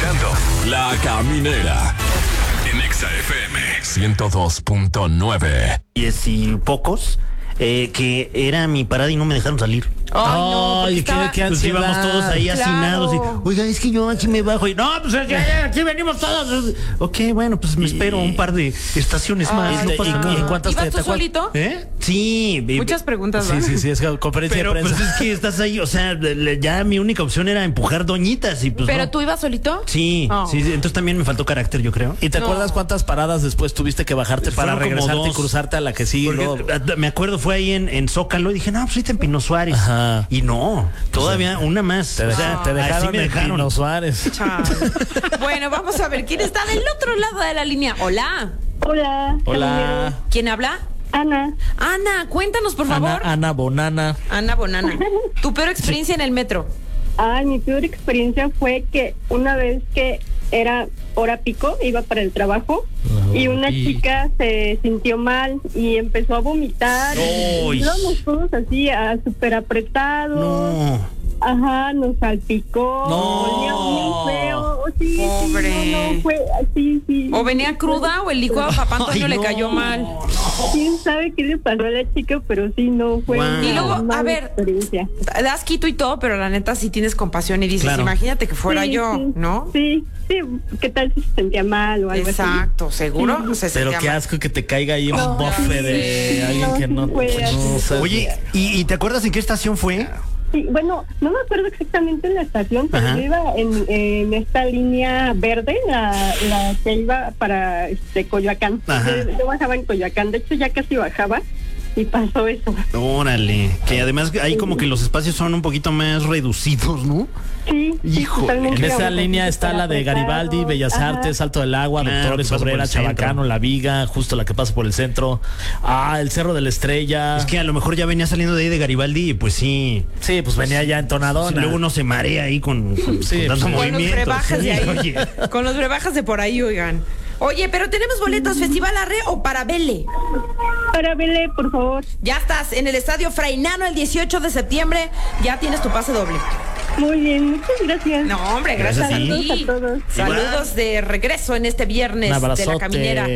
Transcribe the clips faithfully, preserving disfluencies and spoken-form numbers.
escuchando La Caminera en Exa F M ciento dos punto nueve. Diez y pocos, eh, que era mi parada y no me dejaron salir. Ay, no, Ay, estaba... qué, qué pues íbamos todos ahí claro. hacinados y, oiga, es que yo aquí me bajo y, no, pues ya, ya, aquí venimos todos. Ok, bueno, pues me espero un par de estaciones Ay, más. No ¿y- pasa y- nada. y cuántas ¿Ibas te- tú te- cuál- solito? ¿Eh? Sí. be- Muchas preguntas, Sí, ¿verdad? sí, sí, es que conferencia Pero de prensa. pues es que estás ahí, o sea, le- ya mi única opción era empujar doñitas y pues ¿Pero no. tú ibas solito? Sí, Oh. sí, sí, entonces también me faltó carácter, yo creo. ¿Y te No. acuerdas cuántas paradas después tuviste que bajarte para Fueron como regresarte y dos. cruzarte a la que sigue? y Porque, luego- a- me acuerdo, fue ahí en, en Zócalo y dije, no, pues ahorita en Pino Suárez. Ajá. Y no, todavía una más. Te, O deja- sea, te así dejaron me en dejaron. Pino Suárez. Chao. Bueno, vamos a ver quién está del otro lado de la línea. Hola. Hola. Hola. ¿Quién habla? Ana. Ana, cuéntanos, por Ana, favor. Ana Bonana. Ana Bonana. Tu peor experiencia en el metro. Ay, mi peor experiencia fue que una vez que era hora pico, iba para el trabajo y una Ay. chica se sintió mal y empezó a vomitar. Uy. Y íbamos todos así, a súper apretados. No. Ajá, nos salpicó. No. Olía muy feo. Sí, Pobre. Sí, no, no, fue así, sí. O venía cruda o el licuado a Papá Antonio Ay, le no. cayó mal. ¿Quién sabe qué le pasó a la chica? Pero sí, no, fue Guau. una Y luego, a mala ver, experiencia. das quito y todo, pero la neta sí tienes compasión y dices, Claro. imagínate que fuera Sí, yo, sí. ¿no? Sí, sí, ¿qué tal si se sentía mal o algo así? Exacto, seguro. Sí. Se Pero sentía qué mal. asco que te caiga ahí un No, bofe de sí, alguien que no... no, sí fue no así. sabe. Oye, ¿y, ¿y te acuerdas en qué estación fue? Sí, bueno, no me acuerdo exactamente la estación, pero Ajá. yo iba en, en esta línea verde, la, la que iba para este Coyoacán. Ajá. Yo, yo bajaba en Coyoacán, de hecho ya casi bajaba y pasó eso. Órale, que además ahí como que los espacios son un poquito más reducidos, ¿no? Sí, sí, Híjole. totalmente. En esa íbamos línea así está súper la de Garibaldi, apretados. Bellas Ajá. Artes, Salto del Agua, Claro, Doctores, que pasa por Obrera, el centro. Chabacano, La Viga, justo la que pasa por el centro. Ah, el Cerro de la Estrella. Es que a lo mejor ya venía saliendo de ahí de Garibaldi y pues sí. Sí, pues venía ya Sí, entonadona. luego uno se marea ahí con, con, Sí, con tanto pues, Con los movimiento. brebajes Sí, de ahí. oye. Con los brebajes de por ahí, oigan. Oye, pero tenemos boletos, Festival Arre o para Vele. Para Vele, por favor. Ya estás en el Estadio Frainano el dieciocho de septiembre. Ya tienes tu pase doble. Muy bien, muchas gracias. No, hombre, gracias, Gracias a a ti. ti. A todos. Saludos de regreso en este viernes Un de abrazote. la caminera.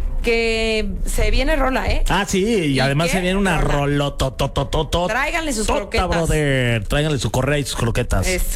Que se viene rola, ¿eh? Ah, sí, y, ¿Y además qué? se viene una Rola. rolototototota. Tráiganle sus Tota, croquetas. brother. Tráiganle su correa y sus croquetas. Eso.